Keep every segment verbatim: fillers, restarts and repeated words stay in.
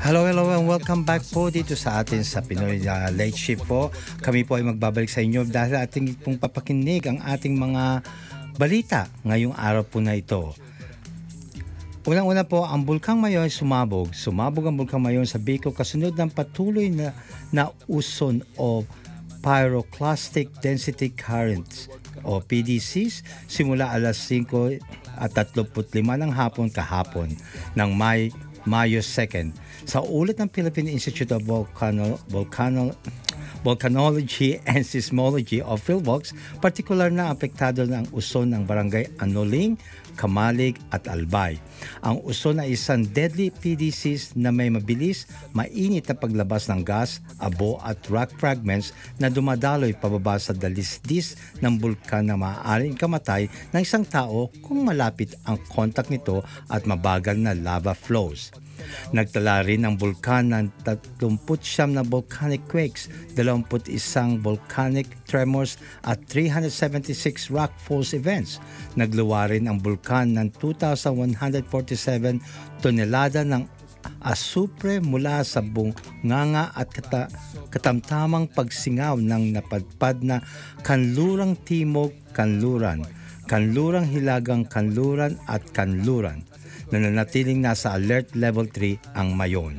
Hello, hello and welcome back po dito sa atin sa Pinoy uh, Late Shift po. Kami po ay magbabalik sa inyo dahil ating pong papakinig ang ating mga balita ngayong araw po na ito. Unang-una po, ang Bulkang Mayon ay sumabog. Sumabog ang Bulkang Mayon sa Bicol kasunod ng patuloy na, na uson o Pyroclastic Density Currents o P D Cs simula alas singko at tatlumpu't lima ng hapon kahapon ng May Mayo second. Sa ulat ng Philippine Institute of Volcano, Volcano, Volcanology and Seismology o PhilVox, partikular na apektado ng uson ng barangay Anoling, Kamalig at Albay. Ang uson ay isang deadly P D Cs na may mabilis, mainit na paglabas ng gas, abo at rock fragments na dumadaloy pababa sa dalisdis ng bulkan na maaaring kamatay ng isang tao kung malapit ang kontak nito at mabagal na lava flows. Nagtala rin ang bulkan ng tatlumput siyam na volcanic quakes, dalawampu't isang volcanic tremors at three hundred seventy-six rock falls events. Nagluwa rin ang bulkan ng two thousand one hundred forty-seven tonelada ng asupre mula sa bunganga at kata, katamtamang pagsingaw ng napadpad na Kanlurang Timog Kanluran, Kanlurang Hilagang Kanluran at Kanluran. Nananatiling nasa Alert Level three ang Mayon.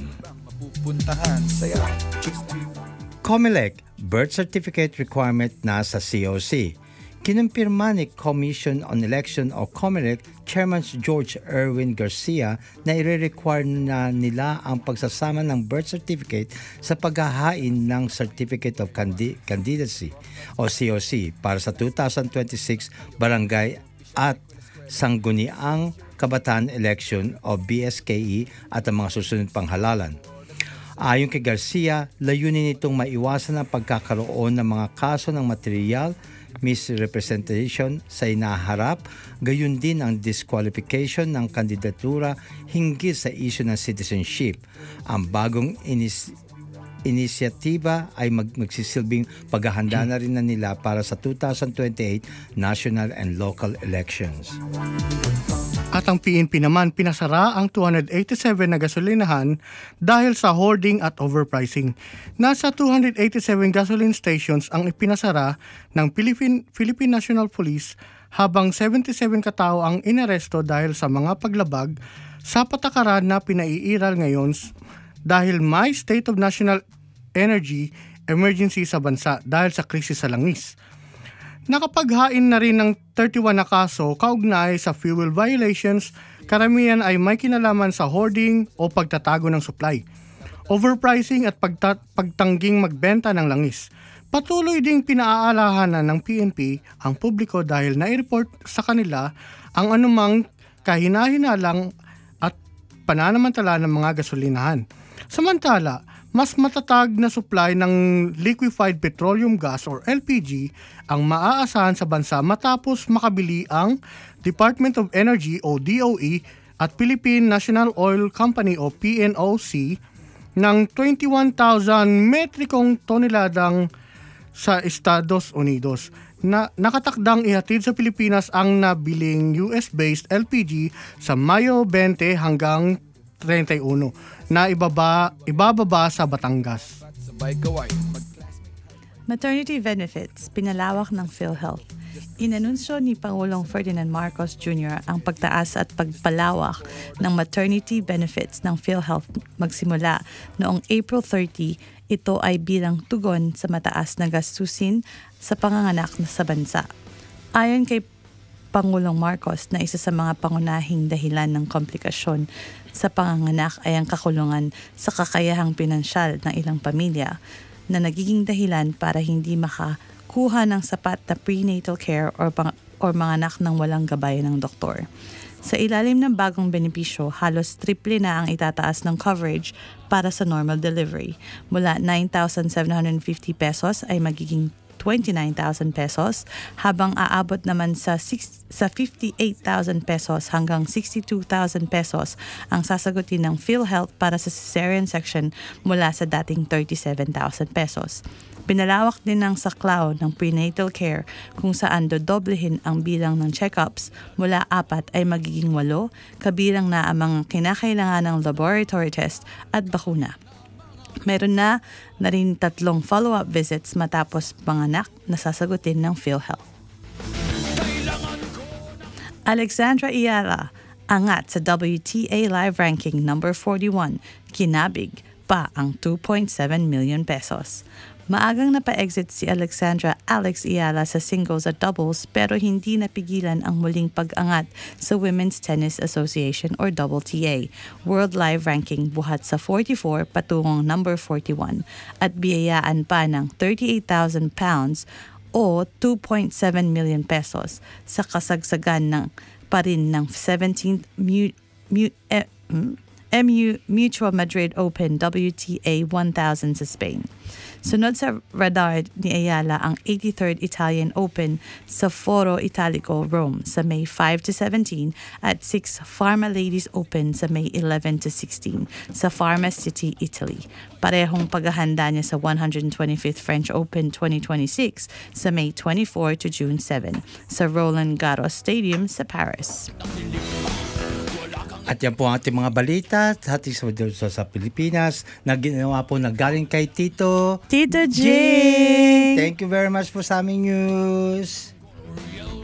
COMELEC, birth certificate requirement na sa C O C. Kinumpirma ni Commission on Election o COMELEC Chairman George Erwin Garcia na i-require na nila ang pagsasama ng birth certificate sa paghahain ng Certificate of Candi- Candidacy o C O C para sa two thousand twenty-six barangay at sangguniang kabataan election o B S K E at ang mga susunod pang halalan. Ayon kay Garcia, layunin nitong maiwasan ang pagkakaroon ng mga kaso ng material misrepresentation sa inaharap, gayon din ang disqualification ng kandidatura hinggil sa issue ng citizenship. Ang bagong inis inisyatiba ay mag- magsisilbing paghahanda na rin na nila para sa two thousand twenty-eight national and local elections. At ang P N P naman pinasara ang two hundred eighty-seven na gasolinahan dahil sa hoarding at overpricing. Nasa two hundred eighty-seven gasoline stations ang ipinasara ng Philippine, Philippine National Police habang seventy-seven katao ang inaresto dahil sa mga paglabag sa patakaran na pinaiiral ngayon dahil may State of National Energy Emergency sa bansa dahil sa krisis sa langis. Nakapaghain na rin ng thirty-one na kaso kaugnay sa fuel violations, karamihan ay may kinalaman sa hoarding o pagtatago ng supply, overpricing at pagta- pagtangging magbenta ng langis. Patuloy ding pinaaalahanan ng P N P ang publiko dahil nai-report sa kanila ang anumang kahina-hinalang at pananamantala ng mga gasolinahan. Samantala, mas matatag na supply ng liquefied petroleum gas or L P G ang maaasahan sa bansa matapos makabili ang Department of Energy o D O E at Philippine National Oil Company o P N O C ng twenty-one thousand metrikong toneladang sa Estados Unidos na nakatakdang ihatid sa Pilipinas ang nabiling U S-based L P G sa Mayo twenty hanggang thirty-one na ibaba, ibababa sa Batangas. Maternity benefits, pinalawak ng PhilHealth. Inanunsyo ni Pangulong Ferdinand Marcos Junior ang pagtaas at pagpalawak ng maternity benefits ng PhilHealth magsimula noong April thirty. Ito ay bilang tugon sa mataas na gastusin sa panganganak na sa bansa. Ayon kay Pangulong Marcos na isa sa mga pangunahing dahilan ng komplikasyon sa panganganak ay ang kakulungan sa kakayahang pinansyal ng ilang pamilya na nagiging dahilan para hindi makakuha ng sapat na prenatal care or, pang- or manganak ng walang gabay ng doktor. Sa ilalim ng bagong benepisyo, halos triple na ang itataas ng coverage para sa normal delivery. Mula nine thousand seven hundred fifty pesos ay magiging twenty-nine thousand pesos, habang aabot naman sa six, sa fifty-eight thousand pesos hanggang sixty-two thousand pesos ang sasagutin ng PhilHealth para sa cesarean section mula sa dating thirty-seven thousand pesos. Pinalawak din ng saklaw ng prenatal care kung saan dodoblehin ang bilang ng check-ups mula apat ay magiging walo, kabilang na ang mga kinakailangan ng laboratory test at bakuna. Meron na na rin tatlong follow-up visits matapos panganak na sasagutin ng PhilHealth. Alexandra Iala, angat sa W T A Live Ranking number forty-one, kinabig pa ang two point seven million pesos. Maagang napa-exit si Alexandra Alex Iala sa singles at doubles pero hindi napigilan ang muling pag-angat sa Women's Tennis Association or W T A World Live Ranking buhat sa forty-four patungong number forty-one at biyayaan pa ng thirty-eight thousand pounds o two point seven million pesos sa kasagsagan ng pa rin ng seventeenth mu, mu, eh, M U Mutua Madrid Open W T A one thousand sa Spain. Sunod sa radar ni Ayala ang eighty-third Italian Open sa Foro Italico, Rome sa May five to seventeen at six Pharma Ladies Open sa May eleven to sixteen sa Pharma City, Italy. Parehong paghahanda niya sa one hundred twenty-fifth French Open twenty twenty-six sa May twenty-four to June seven sa Roland Garros Stadium sa Paris. At yan po ang ating mga balita sa ating sa, sa Pilipinas na ginawa po na galing kay Tito Tito Jing! Thank you very much po sa aming news.